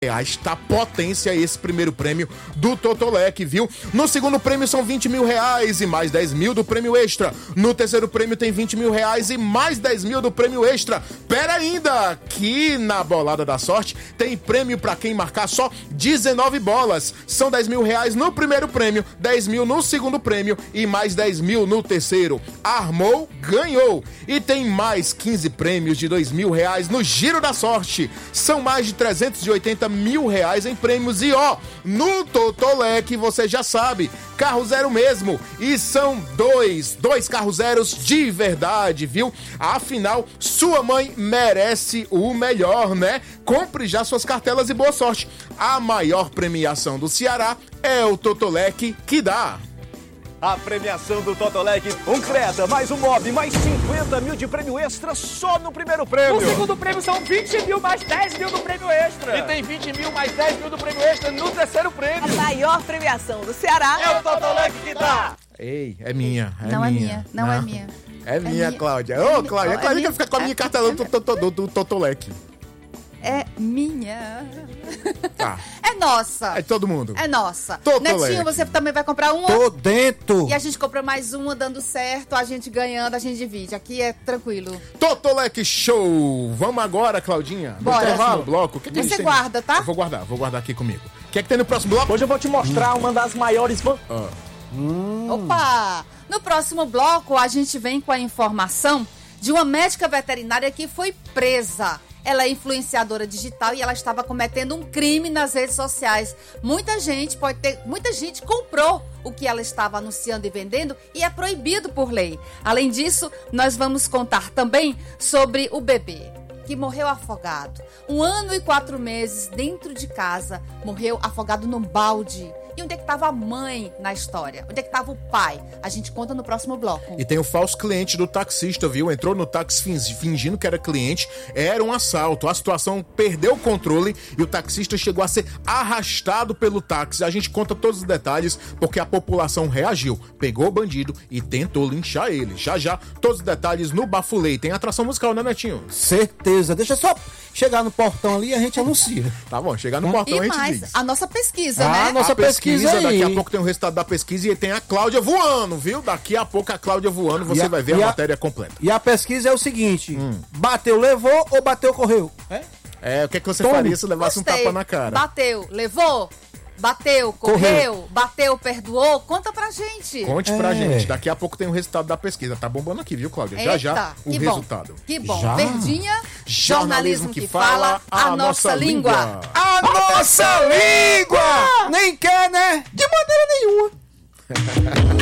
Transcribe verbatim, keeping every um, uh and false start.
reais, tá potência esse primeiro prêmio do Totolec, viu? No segundo prêmio são vinte mil reais e mais dez mil do prêmio extra. No terceiro prêmio tem vinte mil reais e mais dez mil do prêmio extra. Pera ainda, que na bolada da sorte tem prêmio pra quem marcar só dezenove bolas. São dez mil reais no primeiro prêmio, dez mil no segundo prêmio e mais dez mil no terceiro. Armou, ganhou. E tem mais quinze prêmios de dois mil reais no Giro da Sorte. São mais de trezentos e oitenta mil reais em prêmios e ó, no Totolec você já sabe, carro zero mesmo, e são dois, dois carros zeros de verdade, viu? Afinal, sua mãe merece o melhor, né? Compre já suas cartelas e boa sorte. A maior premiação do Ceará é o Totolec que dá. A premiação do Totolec, um Creta, mais um Mob, mais cinquenta mil de prêmio extra só no primeiro prêmio. O segundo prêmio são vinte mil mais dez mil do prêmio extra. E tem vinte mil mais dez mil do prêmio extra no terceiro prêmio. A maior premiação do Ceará é o Totolec que dá. Ei, é minha, é não minha. é minha, não, não é minha. É minha, é Cláudia. Ô, oh, Cláudia, a Cláudia quer ficar com a minha cartela do, do, do, do Totolec. É minha. Tá. É nossa. É todo mundo. É nossa. Totolec. Netinho, você também vai comprar uma? Tô dentro. E a gente compra mais uma, dando certo, a gente ganhando, a gente divide. Aqui é tranquilo. Totolec Show. Vamos agora, Claudinha. Bora. No próximo bloco. O que que você tem? guarda, tá? Eu vou guardar, vou guardar aqui comigo. O que é que tem no próximo bloco? Hoje eu vou te mostrar uma das maiores... Van... Ah. Hum. Opa! No próximo bloco, a gente vem com a informação de uma médica veterinária que foi presa. Ela é influenciadora digital e ela estava cometendo um crime nas redes sociais. Muita gente pode ter, muita gente comprou o que ela estava anunciando e vendendo e é proibido por lei. Além disso, nós vamos contar também sobre o bebê que morreu afogado. Um ano e quatro meses dentro de casa, morreu afogado num balde. E onde é que estava a mãe na história? Onde é que estava o pai? A gente conta no próximo bloco. E tem o falso cliente do taxista, viu? Entrou no táxi fingindo que era cliente. Era um assalto. A situação perdeu o controle e o taxista chegou a ser arrastado pelo táxi. A gente conta todos os detalhes porque a população reagiu, pegou o bandido e tentou linchar ele. Já já, todos os detalhes no Bafulei. Tem atração musical, né, Netinho? Certeza. Deixa só chegar no portão ali e a gente anuncia. Tá bom, chegar no portão e a gente mais, diz. a nossa pesquisa, Ah, né? a nossa a pesquisa, pesquisa daqui aí. a pouco tem o resultado da pesquisa e tem a Cláudia voando, viu? Daqui a pouco a Cláudia voando, você a, vai ver a, a matéria completa. E a pesquisa é o seguinte, hum. bateu, levou ou bateu, correu? É, é o que, é que você Toma. faria se levasse Gostei. um tapa na cara? Bateu, levou, bateu, correu, Correu. bateu, perdoou. Conta pra gente. Conte pra É. gente. Daqui a pouco tem o resultado da pesquisa. Tá bombando aqui, viu, Cláudia? Já Eita, já o que resultado. Bom, que bom. Já? Verdinha, Jornalismo que fala a nossa língua. A nossa língua! Nem quer, né? De maneira nenhuma.